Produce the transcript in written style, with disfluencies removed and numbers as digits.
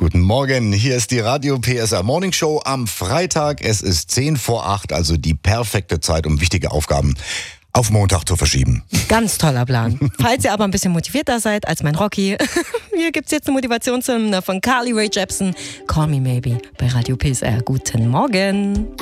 guten Morgen. Hier ist die Radio PSR Morning Show am Freitag. Es ist 7:50, also die perfekte Zeit, um wichtige Aufgaben auf Montag zu verschieben. Ganz toller Plan. Falls ihr aber ein bisschen motivierter seid als mein Rocky, hier gibt's jetzt eine Motivationshymne von Carly Rae Jepsen. Call Me Maybe bei Radio PSR. Guten Morgen.